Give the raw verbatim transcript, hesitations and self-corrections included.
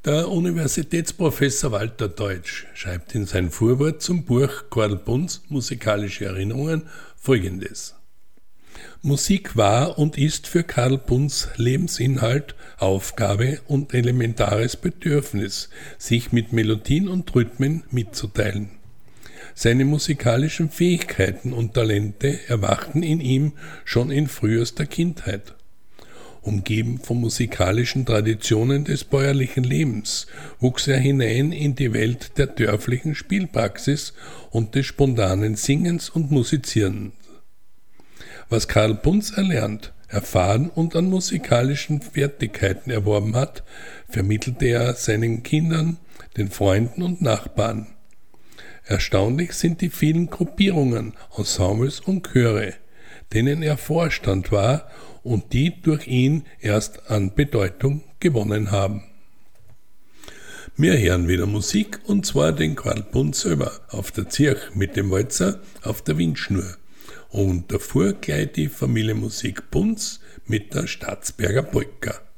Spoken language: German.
Der Universitätsprofessor Walter Deutsch schreibt in sein Vorwort zum Buch Karl Bunz Musikalische Erinnerungen Folgendes: Musik war und ist für Karl Bunz Lebensinhalt, Aufgabe und elementares Bedürfnis, sich mit Melodien und Rhythmen mitzuteilen. Seine musikalischen Fähigkeiten und Talente erwachten in ihm schon in frühester Kindheit. Umgeben von musikalischen Traditionen des bäuerlichen Lebens, wuchs er hinein in die Welt der dörflichen Spielpraxis und des spontanen Singens und Musizierens. Was Karl Bunz erlernt, erfahren und an musikalischen Fertigkeiten erworben hat, vermittelte er seinen Kindern, den Freunden und Nachbarn. Erstaunlich sind die vielen Gruppierungen, Ensembles und Chöre, denen er Vorstand war und die durch ihn erst an Bedeutung gewonnen haben. Wir hören wieder Musik, und zwar den Karl Bunz selber auf der Zirch mit dem Walzer auf der Windschnur. Und davor gleich die Familienmusik Bunz mit der Staatsberger Polka.